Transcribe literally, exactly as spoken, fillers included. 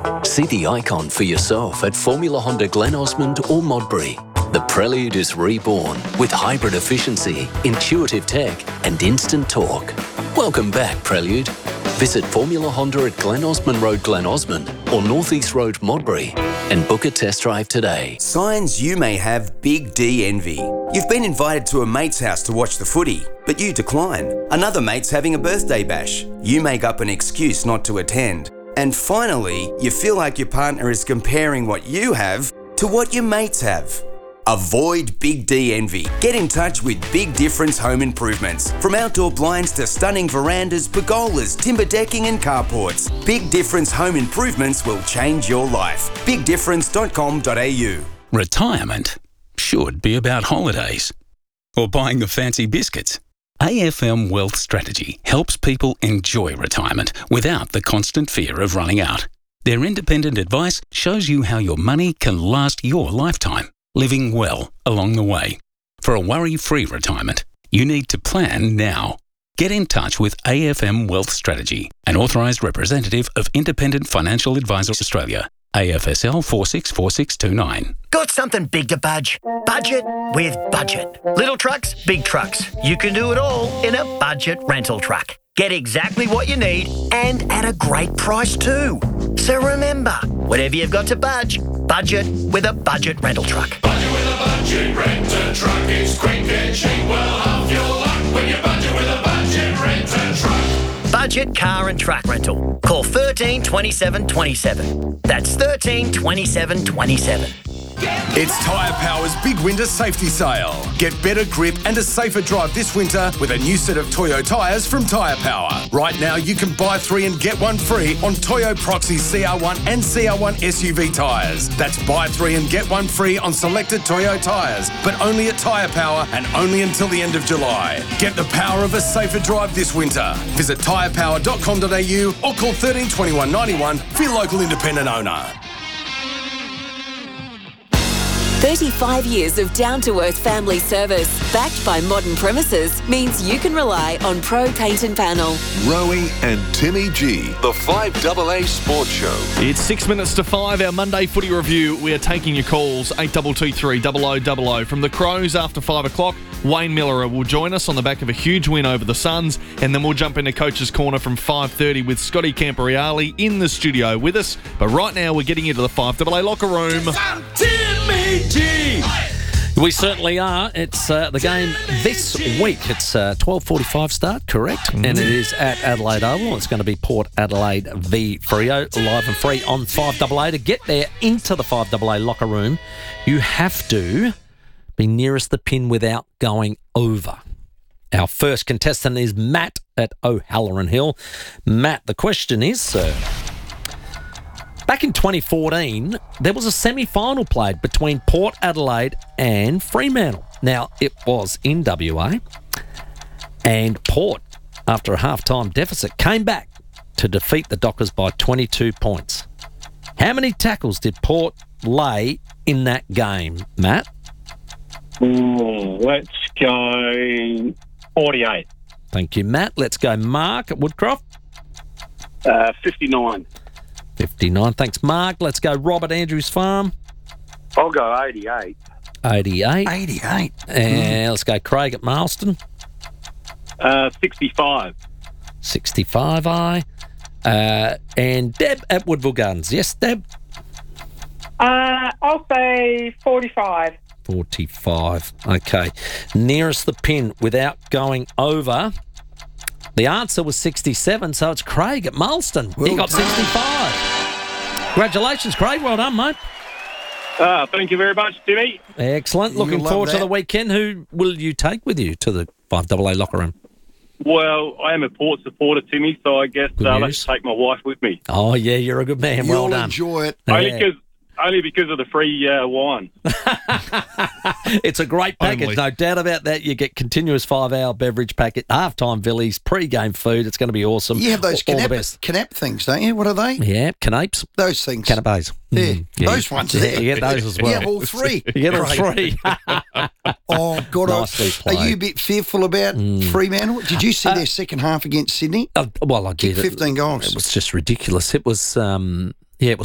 See the icon for yourself at Formula Honda Glen Osmond or Modbury. The Prelude is reborn with hybrid efficiency, intuitive tech and instant torque. Welcome back, Prelude. Visit Formula Honda at Glen Osmond Road, Glen Osmond or North East Road, Modbury and book a test drive today. Signs you may have Big D envy. You've been invited to a mate's house to watch the footy, but you decline. Another mate's having a birthday bash. You make up an excuse not to attend. And finally, you feel like your partner is comparing what you have to what your mates have. Avoid Big D envy. Get in touch with Big Difference Home Improvements. From outdoor blinds to stunning verandas, pergolas, timber decking and carports, Big Difference Home Improvements will change your life. big difference dot com dot a u. Retirement should be about holidays or buying the fancy biscuits. A F M Wealth Strategy helps people enjoy retirement without the constant fear of running out. Their independent advice shows you how your money can last your lifetime, living well along the way. For a worry-free retirement, you need to plan now. Get in touch with A F M Wealth Strategy, an authorised representative of Independent Financial Advisors Australia. A F S L four six four six two nine. Got something big to budge? Budget with Budget. Little trucks, big trucks. You can do it all in a Budget rental truck. Get exactly what you need and at a great price too. So remember, whatever you've got to budge, budget with a Budget rental truck. Budget with a Budget rental truck is quick and cheap. Well, half your luck when you budget with a Budget rental truck. Budget car and truck rental. Call thirteen twenty-seven twenty-seven. That's thirteen twenty-seven twenty-seven. It's Tyre Power's big winter safety sale. Get better grip and a safer drive this winter with a new set of Toyo tyres from Tyre Power. Right now, you can buy three and get one free on Toyo Proxy C R one and C R one S U V tyres. That's buy three and get one free on selected Toyo tyres, but only at Tyre Power and only until the end of July. Get the power of a safer drive this winter. Visit tyre power dot com dot a u or call thirteen twenty-one ninety-one for your local independent owner. thirty-five years of down-to-earth family service, backed by modern premises, means you can rely on Pro Paint and Panel. Rowie and Timmy G, the five A A Sports Show. It's six minutes to five, our Monday footy review. We are taking your calls, eight two two three, double oh double oh. From the Crows after five o'clock, Wayne Miller will join us on the back of a huge win over the Suns, and then we'll jump into Coach's Corner from five thirty with Scotty Camporeale in the studio with us. But right now, we're getting into the five A A locker room. Timmy G! We certainly are. It's uh, the game this week. It's uh, twelve forty-five start, correct? Mm-hmm. And it is at Adelaide Oval. It's going to be Port Adelaide v Freo, live and free on five A A. To get there into the five A A locker room, you have to be nearest the pin without going over. Our first contestant is Matt at O'Halloran Hill. Matt, the question is, sir, back in twenty fourteen, there was a semi-final played between Port Adelaide and Fremantle. Now, it was in W A, and Port, after a half-time deficit, came back to defeat the Dockers by twenty-two points. How many tackles did Port lay in that game, Matt? Ooh, let's go forty-eight. Thank you, Matt. Let's go Mark at Woodcroft. Uh, fifty-nine. fifty-nine. Thanks, Mark. Let's go Robert Andrews Farm. I'll go eighty-eight. eighty-eight. eighty-eight. And mm. let's go Craig at Marston. Uh, sixty-five. sixty-five, I. Uh, and Deb at Woodville Gardens. Yes, Deb? Uh, I'll say forty-five. forty-five. Okay. Nearest the pin without going over. The answer was sixty-seven, so it's Craig at Marston. Well he got sixty-five. Congratulations, Craig. Well done, mate. Uh, thank you very much, Timmy. Excellent. You'll Looking forward that. to the weekend. Who will you take with you to the five A A locker room? Well, I am a Port supporter, Timmy, so I guess uh, let's take my wife with me. Oh, yeah, you're a good man. You'll well done. enjoy it. Only yeah. because Only because of the free uh, wine. It's a great package, Only. no doubt about that. You get continuous five-hour beverage packet, halftime villies, pre-game food. It's going to be awesome. You have those all, all canap, the best. canap things, don't you? What are they? Yeah, canapes. Those things. Canapes. Yeah, Mm, yeah. those ones. Yeah, there. you get those as well. You have all three. You get all Great. three. Oh, God. Nicely I, are played. you a bit fearful about Mm. Fremantle? Did you see Uh, their second half against Sydney? Uh, well, I did. Kicked fifteen goals. It was just ridiculous. It was, um, yeah, it was